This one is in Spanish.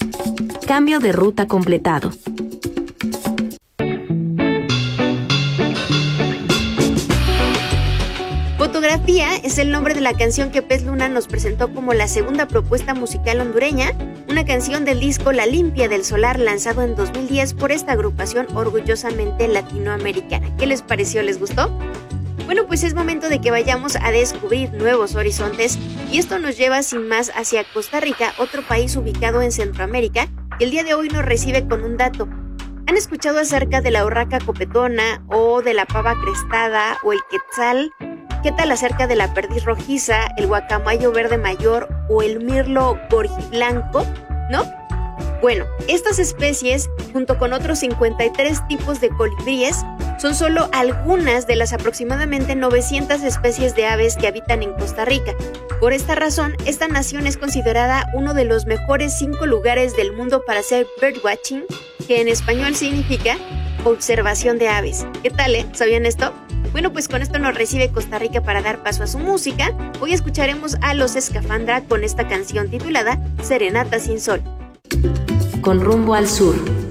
Cambio de ruta completado. Fotografía es el nombre de la canción que Pez Luna nos presentó como la segunda propuesta musical hondureña, una canción del disco La Limpia del Solar lanzado en 2010 por esta agrupación orgullosamente latinoamericana. ¿Qué les pareció? ¿Les gustó? Bueno, pues es momento de que vayamos a descubrir nuevos horizontes y esto nos lleva sin más hacia Costa Rica, otro país ubicado en Centroamérica, que el día de hoy nos recibe con un dato. ¿Han escuchado acerca de la urraca copetona o de la pava crestada o el quetzal? ¿Qué tal acerca de la perdiz rojiza, el guacamayo verde mayor o el mirlo gorjiblanco? ¿No? Bueno, estas especies, junto con otros 53 tipos de colibríes, son solo algunas de las aproximadamente 900 especies de aves que habitan en Costa Rica. Por esta razón, esta nación es considerada uno de los mejores 5 lugares del mundo para hacer birdwatching, que en español significa observación de aves. ¿Qué tal, ¿Sabían esto? Bueno, pues con esto nos recibe Costa Rica para dar paso a su música. Hoy escucharemos a Los Escafandra con esta canción titulada Serenata sin Sol. Con rumbo al sur.